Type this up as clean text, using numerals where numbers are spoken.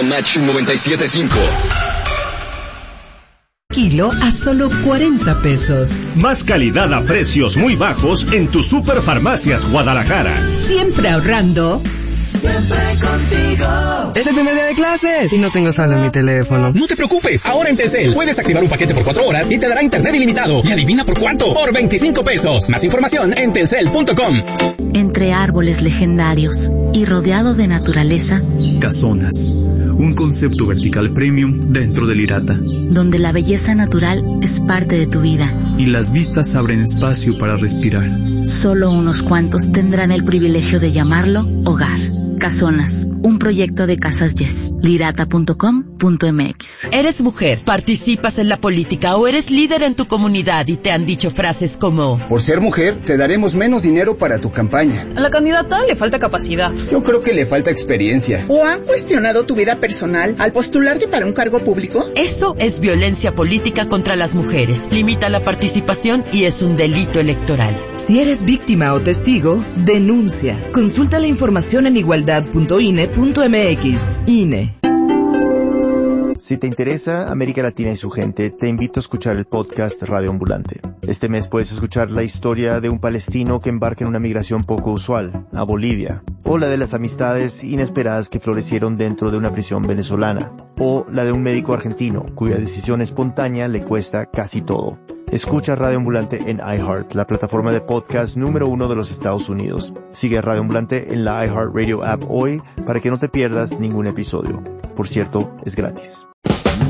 Match 97.5. Kilo a solo 40 pesos. Más calidad a precios muy bajos en tu Superfarmacias Guadalajara. Siempre ahorrando. Siempre contigo. Es el primer día de clases y no tengo saldo en mi teléfono. No te preocupes, ahora en Telcel puedes activar un paquete por 4 horas y te dará internet ilimitado. Y adivina por cuánto, por 25 pesos. Más información en telcel.com. Entre árboles legendarios y rodeado de naturaleza. Casonas, un concepto vertical premium dentro del Irata. Donde la belleza natural es parte de tu vida. Y las vistas abren espacio para respirar. Solo unos cuantos tendrán el privilegio de llamarlo hogar. Casonas, un proyecto de Casas Yes. Lirata.com.mx. Eres mujer, participas en la política o eres líder en tu comunidad y te han dicho frases como: por ser mujer, te daremos menos dinero para tu campaña. A la candidata le falta capacidad. Yo creo que le falta experiencia. ¿O han cuestionado tu vida personal al postularte para un cargo público? Eso es violencia política contra las mujeres. Limita la participación y es un delito electoral. Si eres víctima o testigo, denuncia. Consulta la información en igualdad.ine.mx. INE. Si te interesa América Latina y su gente, te invito a escuchar el podcast Radio Ambulante. Este mes puedes escuchar la historia de un palestino que embarca en una migración poco usual, a Bolivia, o la de las amistades inesperadas que florecieron dentro de una prisión venezolana, o la de un médico argentino cuya decisión espontánea le cuesta casi todo. Escucha Radio Ambulante en iHeart, la plataforma de podcast número 1 de los Estados Unidos. Sigue a Radio Ambulante en la iHeart Radio app hoy para que no te pierdas ningún episodio. Por cierto, es gratis.